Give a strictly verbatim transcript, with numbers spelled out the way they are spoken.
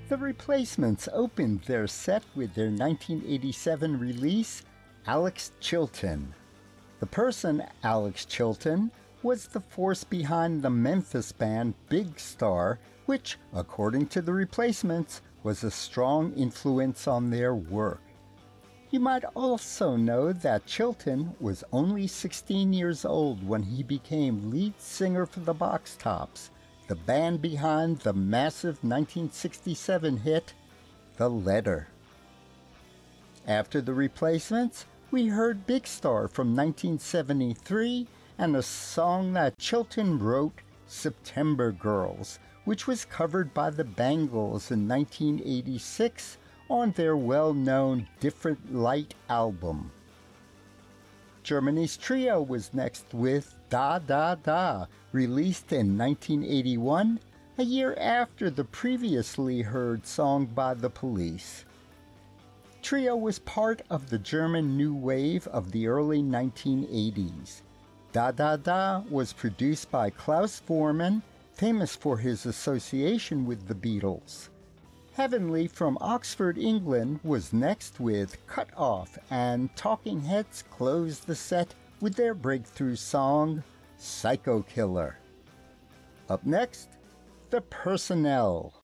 The Replacements opened their set with their nineteen eighty-seven release, Alex Chilton. The person, Alex Chilton, was the force behind the Memphis band Big Star, which, according to The Replacements, was a strong influence on their work. You might also know that Chilton was only sixteen years old when he became lead singer for the Box Tops, the band behind the massive nineteen sixty-seven hit, The Letter. After The Replacements, we heard Big Star from nineteen seventy-three and a song that Chilton wrote, September Girls, which was covered by the Bangles in nineteen eighty-six on their well-known Different Light album. Germany's Trio was next with Da Da Da, released in nineteen eighty-one, a year after the previously heard song by The Police. Trio was part of the German new wave of the early nineteen eighties. Da Da Da was produced by Klaus Voormann, famous for his association with the Beatles. Heavenly from Oxford, England was next with Cut Off, and Talking Heads closed the set with their breakthrough song, Psycho Killer. Up next, The Personnel.